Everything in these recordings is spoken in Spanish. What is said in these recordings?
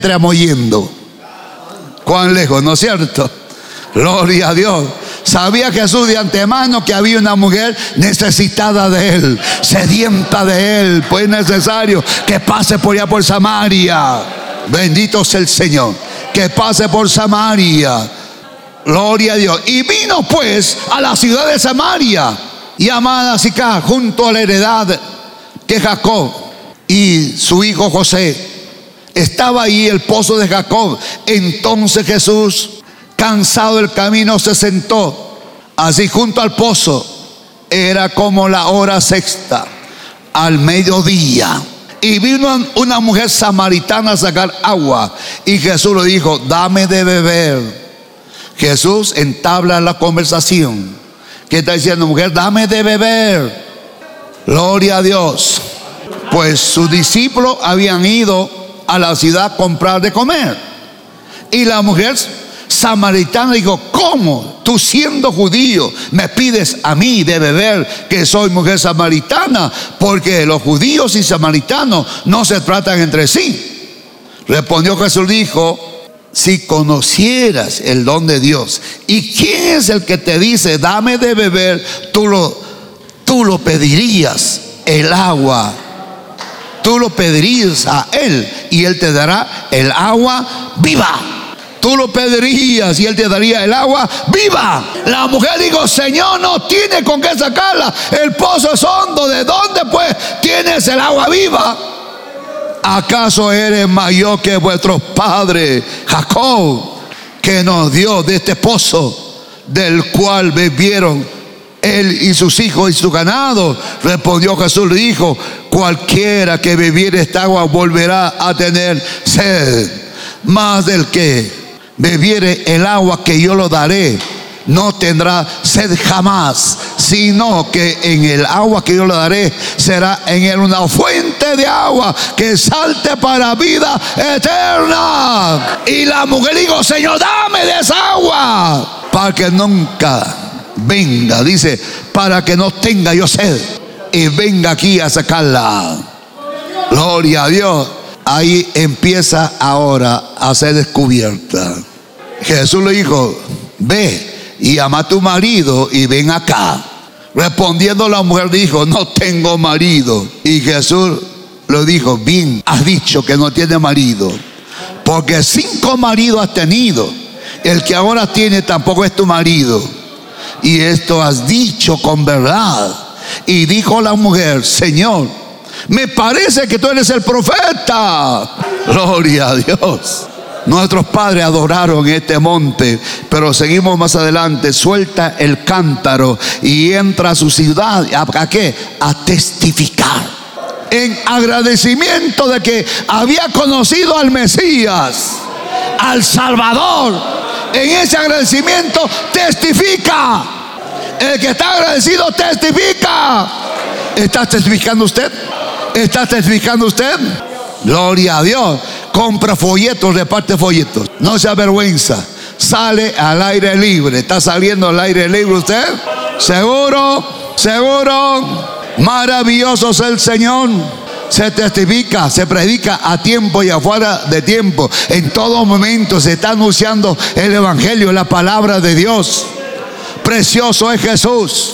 Estamos yendo. ¿Cuán lejos, no es cierto? Gloria a Dios. Sabía Jesús de antemano que había una mujer necesitada de Él, sedienta de Él, pues es necesario que pase por allá por Samaria. Bendito sea el Señor, que pase por Samaria. Gloria a Dios. Y vino pues a la ciudad de Samaria, llamada Sicar, junto a la heredad que Jacob y su hijo José. Estaba ahí el pozo de Jacob. Entonces Jesús, cansado del camino, se sentó así junto al pozo. Era como la hora sexta, al mediodía. Y vino una mujer samaritana a sacar agua. Y Jesús le dijo: dame de beber. Jesús entabla la conversación. ¿Qué está diciendo? Mujer, dame de beber. Gloria a Dios. Pues sus discípulos habían ido a la ciudad a comprar de comer. Y la mujer samaritana dijo: ¿cómo tú, siendo judío, me pides a mí de beber, que soy mujer samaritana? Porque los judíos y samaritanos no se tratan entre sí. Respondió Jesús, dijo: si conocieras el don de Dios y quién es el que te dice dame de beber, tú lo pedirías, el agua. Tú lo pedirías a Él y Él te dará el agua viva. Tú lo pedirías y Él te daría el agua viva. La mujer dijo: Señor, no tiene con qué sacarla, el pozo es hondo. ¿De dónde pues tienes el agua viva? ¿Acaso eres mayor que vuestros padres Jacob, que nos dio de este pozo, del cual bebieron él y sus hijos y su ganado? Respondió Jesús, le dijo: cualquiera que bebiere esta agua volverá a tener sed, mas del que bebiere el agua que yo lo daré no tendrá sed jamás, sino que en el agua que yo le daré será en él una fuente de agua que salte para vida eterna. Y la mujer dijo: Señor, dame de esa agua, para que nunca venga, dice, para que no tenga yo sed y venga aquí a sacarla. Gloria a Dios. Ahí empieza ahora a ser descubierta. Jesús le dijo: ve y ama a tu marido y ven acá. Respondiendo la mujer dijo: no tengo marido. Y Jesús le dijo: bien has dicho que no tiene marido, porque 5 maridos has tenido, el que ahora tiene tampoco es tu marido, y esto has dicho con verdad. Y dijo la mujer: Señor, me parece que tú eres el profeta. Gloria a Dios. Nuestros padres adoraron este monte, pero seguimos más adelante. Suelta el cántaro y entra a su ciudad. ¿A qué? A testificar, en agradecimiento de que había conocido al Mesías, al Salvador. En ese agradecimiento testifica. El que está agradecido testifica. ¿Está testificando usted? ¿Está testificando usted? Gloria a Dios. Compra folletos, reparte folletos. No se avergüenza. Sale al aire libre. ¿Está saliendo al aire libre usted? ¿Seguro? ¿Seguro? Maravilloso es el Señor. Se testifica, se predica a tiempo y afuera de tiempo. En todo momento se está anunciando el evangelio, la palabra de Dios. Precioso es Jesús.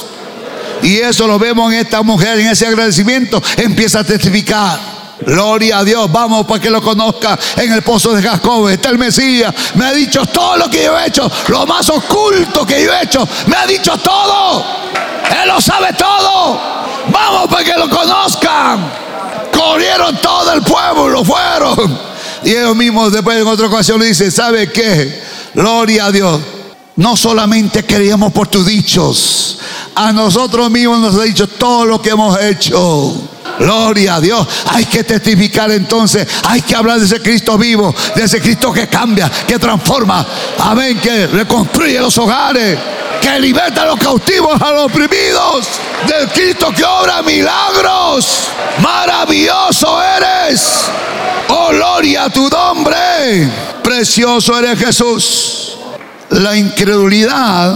Y eso lo vemos en esta mujer. En ese agradecimiento empieza a testificar. Gloria a Dios. Vamos para que lo conozca. En el pozo de Jacob está el Mesías. Me ha dicho todo lo que yo he hecho, lo más oculto que yo he hecho. Me ha dicho todo. Él lo sabe todo. Vamos para que lo conozcan. Corrieron todo el pueblo, lo fueron. Y ellos mismos después en otra ocasión le dicen: ¿sabe qué? Gloria a Dios. No solamente creíamos por tus dichos, a nosotros mismos nos ha dicho todo lo que hemos hecho. Gloria a Dios. Hay que testificar entonces. Hay que hablar de ese Cristo vivo, de ese Cristo que cambia, que transforma, amén, que reconstruye los hogares, que liberta a los cautivos, a los oprimidos, del Cristo que obra milagros. Maravilloso eres, oh gloria a tu nombre. Precioso eres Jesús. La incredulidad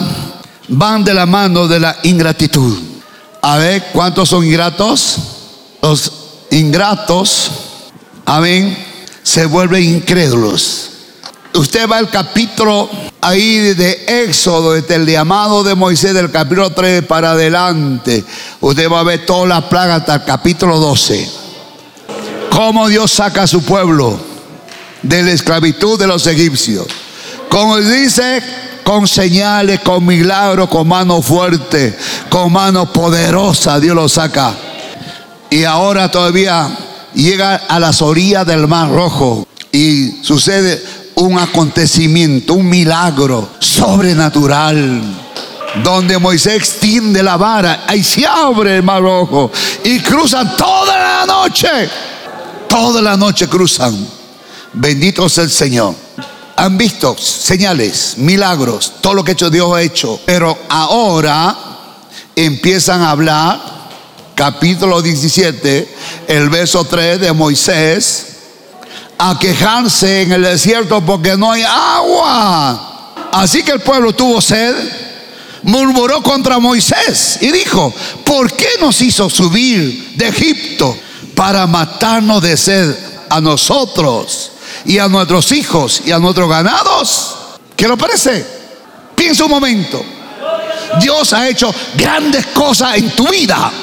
van de la mano de la ingratitud. A ver, ¿cuántos son ingratos? Los ingratos, amén, se vuelven incrédulos. Usted va al capítulo ahí de Éxodo, desde el llamado de Moisés, del capítulo 3 para adelante. Usted va a ver todas las plagas hasta el capítulo 12. Cómo Dios saca a su pueblo de la esclavitud de los egipcios. Como dice, con señales, con milagros, con mano fuerte, con mano poderosa, Dios lo saca. Y ahora todavía llega a las orillas del Mar Rojo y sucede un acontecimiento, un milagro sobrenatural, donde Moisés extiende la vara y se abre el Mar Rojo y cruzan toda la noche cruzan. Bendito sea el Señor. Han visto señales, milagros, todo lo que Dios ha hecho, pero ahora empiezan a hablar, capítulo 17, el verso 3 de Moisés, a quejarse en el desierto porque no hay agua. Así que el pueblo tuvo sed, murmuró contra Moisés y dijo: ¿por qué nos hizo subir de Egipto para matarnos de sed a nosotros y a nuestros hijos y a nuestros ganados? ¿Qué le parece? Piensa un momento. Dios ha hecho grandes cosas en tu vida,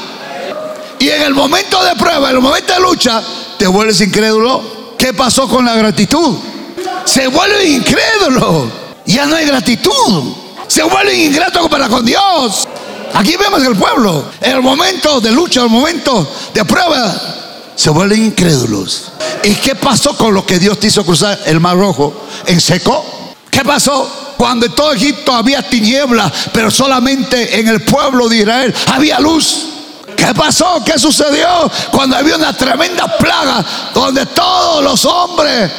y en el momento de prueba, en el momento de lucha, te vuelves incrédulo. ¿Qué pasó con la gratitud? Se vuelve incrédulo. Ya no hay gratitud. Se vuelve ingrato para con Dios. Aquí vemos el pueblo, en el momento de lucha, en el momento de prueba, se vuelven incrédulos. ¿Y qué pasó con lo que Dios te hizo cruzar el Mar Rojo en seco? ¿Qué pasó? Cuando en todo Egipto había tinieblas, pero solamente en el pueblo de Israel había luz. ¿Qué pasó? ¿Qué sucedió? Cuando había una tremenda plaga donde todos los hombres,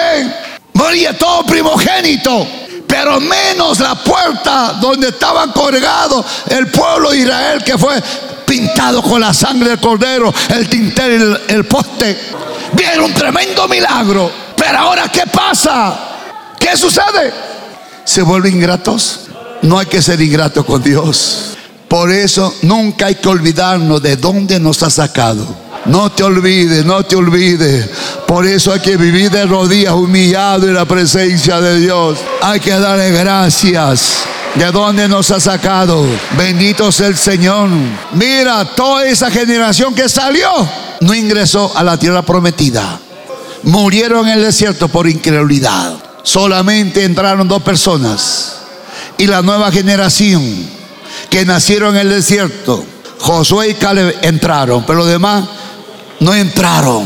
moría todo primogénito, pero menos la puerta donde estaban colgados el pueblo de Israel, que fue pintado con la sangre del cordero, el dintel, el poste. Viene un tremendo milagro. Pero ahora, ¿qué pasa? ¿Qué sucede? ¿Se vuelven ingratos? No hay que ser ingrato con Dios. Por eso nunca hay que olvidarnos de dónde nos ha sacado. No te olvides, no te olvides. Por eso hay que vivir de rodillas, humillado en la presencia de Dios. Hay que darle gracias de dónde nos ha sacado. Bendito sea el Señor. Mira, toda esa generación que salió no ingresó a la tierra prometida. Murieron en el desierto por incredulidad. Solamente entraron 2 personas. Y la nueva generación que nacieron en el desierto, Josué y Caleb, entraron, pero los demás no entraron.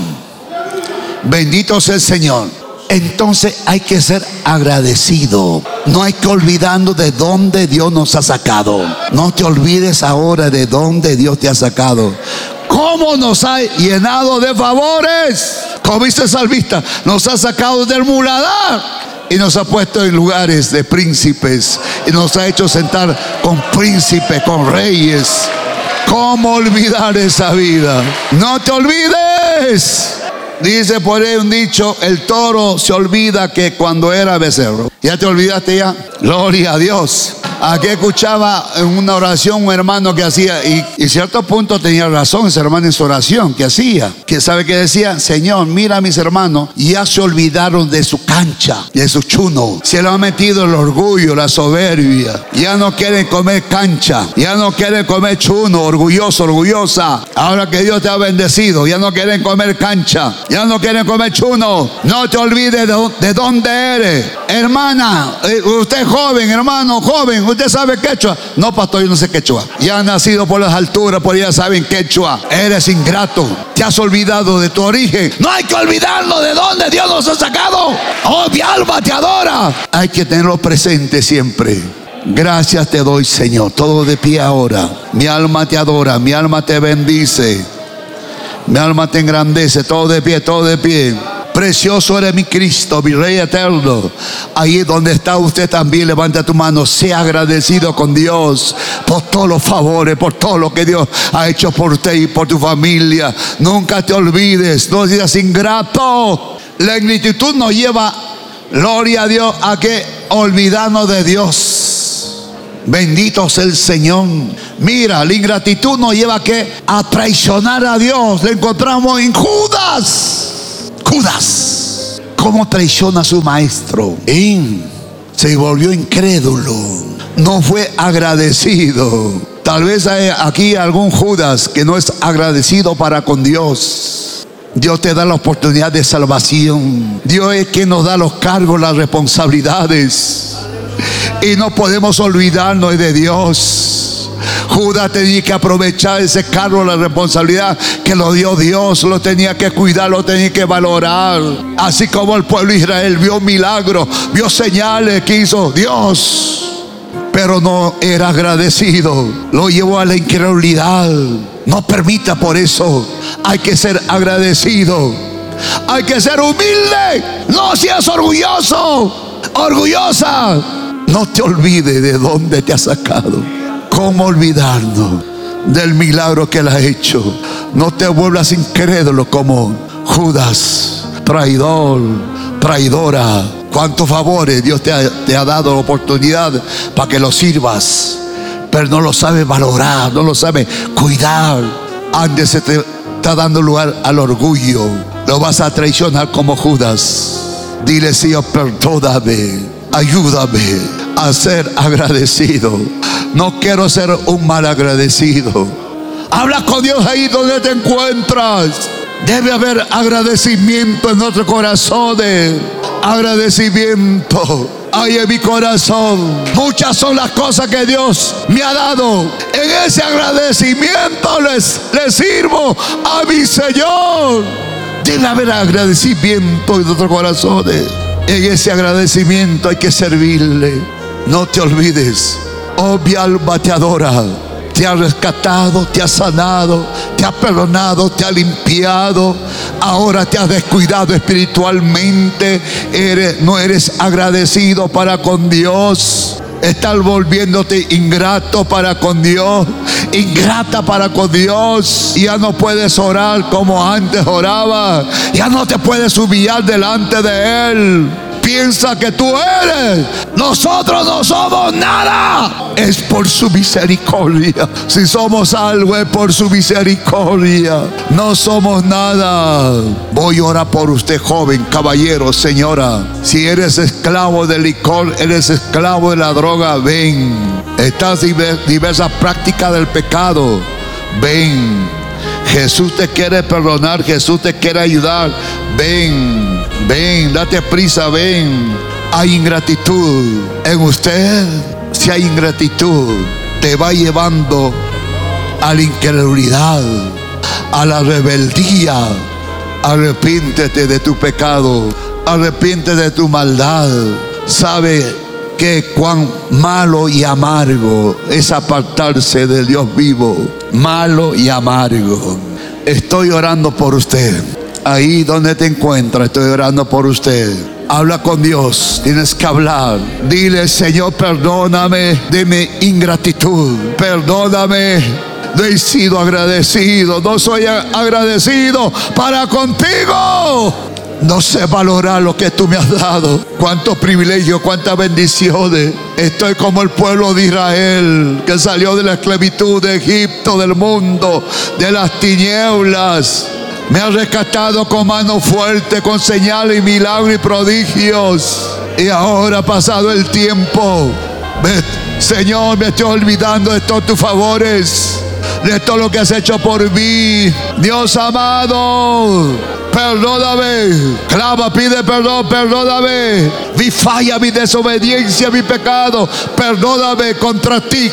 Bendito sea el Señor. Entonces hay que ser agradecido. No hay que olvidarnos de dónde Dios nos ha sacado. No te olvides ahora de dónde Dios te ha sacado. ¿Cómo nos ha llenado de favores? Como dice el salmista, nos ha sacado del muladar y nos ha puesto en lugares de príncipes, y nos ha hecho sentar con príncipes, con reyes. ¿Cómo olvidar esa vida? No te olvides. Dice por ahí un dicho: el toro se olvida que cuando era becerro. ¿Ya te olvidaste ya? Gloria a Dios. Aquí escuchaba en una oración un hermano que hacía, y cierto punto tenía razón ese hermano en su oración que hacía, que sabe que decía: Señor, mira a mis hermanos, ya se olvidaron de su cancha, de su chuno, se lo ha metido el orgullo, la soberbia, ya no quieren comer cancha, ya no quieren comer chuno, orgulloso, orgullosa. Ahora que Dios te ha bendecido, ya no quieren comer cancha, ya no quieren comer chuno. No te olvides de dónde eres. Hermana, usted es joven, hermano joven, ¿usted sabe quechua? No, pastor, yo no sé quechua. Ya has nacido por las alturas, por ya saben quechua. Eres ingrato. Te has olvidado de tu origen. No hay que olvidarnos de dónde Dios nos ha sacado. Oh, mi alma te adora. Hay que tenerlo presente siempre. Gracias te doy, Señor. Todo de pie ahora. Mi alma te adora, mi alma te bendice, mi alma te engrandece. Todo de pie, todo de pie. Precioso eres mi Cristo, mi Rey eterno. Ahí donde está usted también, levanta tu mano. Sea agradecido con Dios por todos los favores, por todo lo que Dios ha hecho por usted y por tu familia. Nunca te olvides, no seas ingrato. La ingratitud nos lleva, gloria a Dios, a que olvidarnos de Dios. Bendito sea el Señor. Mira, la ingratitud nos lleva a traicionar a Dios. Le encontramos en Judas. cómo traiciona a su maestro. Se volvió incrédulo, no fue agradecido. Tal vez hay aquí algún Judas que no es agradecido para con Dios. Dios te da la oportunidad de salvación. Dios es quien nos da los cargos, las responsabilidades, y no podemos olvidarnos de Dios. Judas tenía que aprovechar ese cargo, la responsabilidad que lo dio Dios. Lo tenía que cuidar, lo tenía que valorar. Así como el pueblo de Israel vio milagros, vio señales que hizo Dios, pero no era agradecido. Lo llevó a la incredulidad. No permita por eso. Hay que ser agradecido. Hay que ser humilde. No seas orgulloso, orgullosa. No te olvides de dónde te ha sacado. ¿Cómo olvidarnos del milagro que Él ha hecho? No te vuelvas incrédulo como Judas, traidor, traidora. Cuántos favores Dios te ha dado la oportunidad para que lo sirvas, pero no lo sabes valorar, no lo sabes cuidar. Antes se te está dando lugar al orgullo. Lo vas a traicionar como Judas. Dile: Señor, perdóname, ayúdame a ser agradecido. No quiero ser un mal agradecido. Habla con Dios ahí donde te encuentras. Debe haber agradecimiento en nuestros corazones. Agradecimiento hay en mi corazón. Muchas son las cosas que Dios me ha dado. En ese agradecimiento le sirvo a mi Señor. Debe haber agradecimiento en nuestros corazones. En ese agradecimiento hay que servirle. No te olvides. Oh, mi alma te adora. Te ha rescatado, te ha sanado, te ha perdonado, te ha limpiado. Ahora te has descuidado espiritualmente. No eres agradecido para con Dios. Estás volviéndote ingrato para con Dios, ingrata para con Dios. Ya no puedes orar como antes oraba. Ya no te puedes humillar delante de Él. Piensa que tú eres. Nosotros no somos nada. Es por su misericordia. Si somos algo es por su misericordia. No somos nada. Voy a orar por usted, joven, caballero, señora. Si eres esclavo del licor, eres esclavo de la droga, ven. Estás en diversas prácticas del pecado, ven. Jesús te quiere perdonar, Jesús te quiere ayudar. Ven, ven, date prisa, ven. Hay ingratitud en usted. Si hay ingratitud, te va llevando a la incredulidad, a la rebeldía. Arrepiéntete de tu pecado, arrepiéntete de tu maldad. Sabe que cuán malo y amargo es apartarse del Dios vivo. Malo y amargo. Estoy orando por usted. Ahí donde te encuentras, estoy orando por usted. Habla con Dios, tienes que hablar. Dile: Señor, perdóname de mi ingratitud. Perdóname, no he sido agradecido. No soy agradecido para contigo. No sé valorar lo que tú me has dado. Cuántos privilegios, cuántas bendiciones. Estoy como el pueblo de Israel, que salió de la esclavitud de Egipto, del mundo, de las tinieblas. Me has rescatado con mano fuerte, con señales y milagros y prodigios. Y ahora ha pasado el tiempo. Señor, me estoy olvidando de todos tus favores, de todo lo que has hecho por mí. Dios amado, perdóname. Clama, pide perdón, perdóname. Mi falla, mi desobediencia, mi pecado. Perdóname contra ti,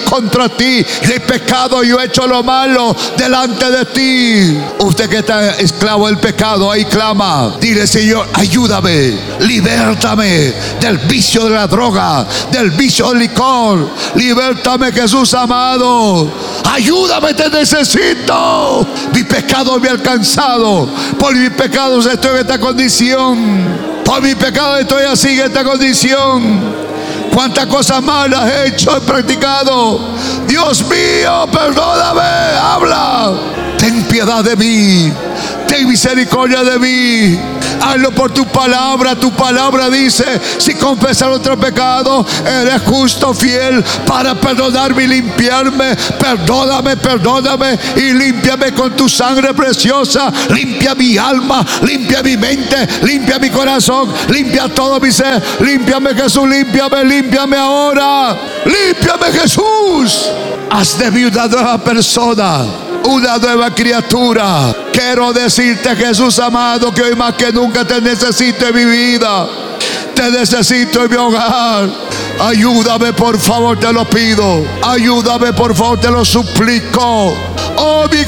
mi pecado. Yo he hecho lo malo delante de ti. Usted que está esclavo del pecado, ahí clama. Dile: Señor, ayúdame, libértame del vicio de la droga, del vicio del licor. Libértame, Jesús amado. Ayúdame, te necesito. Mi pecado me ha alcanzado. Por mi pecado estoy en esta condición. Por mi pecado estoy así en esta condición. Cuántas cosas malas he hecho, he practicado. Dios mío, perdóname. Habla. Ten piedad de mí. Ten misericordia de mí. Hazlo por tu palabra. Tu palabra dice: si confesar otro pecado, eres justo, fiel para perdonarme y limpiarme. Perdóname, perdóname y límpiame con tu sangre preciosa. Limpia mi alma, limpia mi mente, limpia mi corazón, limpia todo mi ser. Límpiame, Jesús, límpiame, límpiame ahora. Límpiame, Jesús. Haz de mí una nueva persona, una nueva criatura. Quiero decirte, Jesús amado, que hoy más que nunca te necesito en mi vida. Te necesito en mi hogar. Ayúdame, por favor, te lo pido. Ayúdame, por favor, te lo suplico. Oh, mi